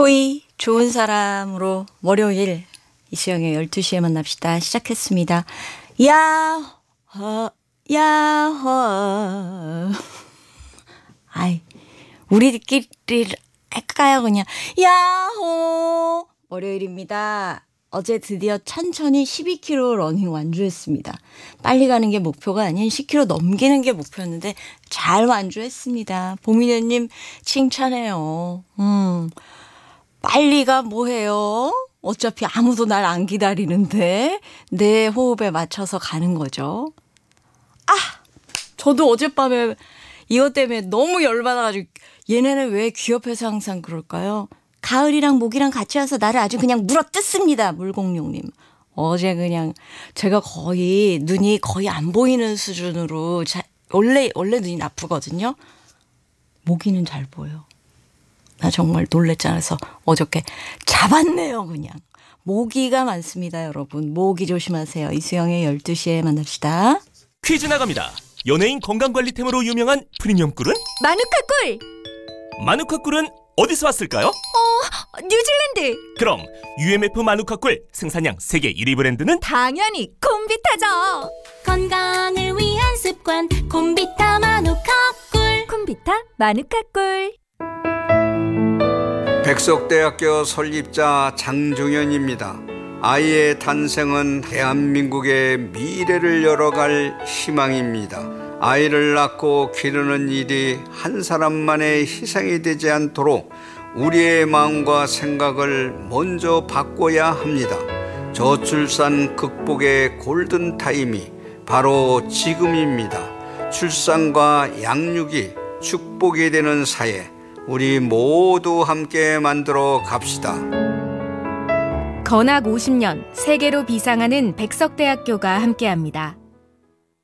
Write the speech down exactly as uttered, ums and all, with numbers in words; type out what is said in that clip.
소희 좋은 사람으로 월요일 이수영의 열두 시에 만납시다 시작했습니다. 야호 야호 아이 우리끼리 할까요 그냥. 야호 월요일입니다. 어제 드디어 천천히 십이 킬로미터 러닝 완주했습니다. 빨리 가는 게 목표가 아닌 십 킬로미터 넘기는 게 목표였는데 잘 완주했습니다. 보미녀님 칭찬해요. 음, 빨리가 뭐해요? 어차피 아무도 날 안 기다리는데 내 호흡에 맞춰서 가는 거죠. 아, 저도 어젯밤에 이것 때문에 너무 열받아가지고 얘네는 왜 귀엽해서 항상 그럴까요? 가을이랑 모기랑 같이 와서 나를 아주 그냥 물어뜯습니다. 물공룡님. 어제 그냥 제가 거의 눈이 거의 안 보이는 수준으로 자, 원래 원래 눈이 나쁘거든요. 모기는 잘 보여. 나 정말 놀랬잖아요. 그래서 어저께 잡았네요. 그냥. 모기가 많습니다. 여러분. 모기 조심하세요. 이수영의 열두 시에 만납시다. 퀴즈 나갑니다. 연예인 건강관리템으로 유명한 프리미엄 꿀은? 마누카 꿀! 마누카 꿀은 어디서 왔을까요? 어, 뉴질랜드! 그럼 유엠에프 마누카 꿀 생산량 세계 일 위 브랜드는? 당연히 콤비타죠! 건강을 위한 습관 콤비타 마누카 꿀. 콤비타 마누카 꿀. 백석대학교 설립자 장종현입니다. 아이의 탄생은 대한민국의 미래를 열어갈 희망입니다. 아이를 낳고 기르는 일이 한 사람만의 희생이 되지 않도록 우리의 마음과 생각을 먼저 바꿔야 합니다. 저출산 극복의 골든타임이 바로 지금입니다. 출산과 양육이 축복이 되는 사회, 우리 모두 함께 만들어 갑시다. 건학 오십 년 세계로 비상하는 백석대학교가 함께합니다.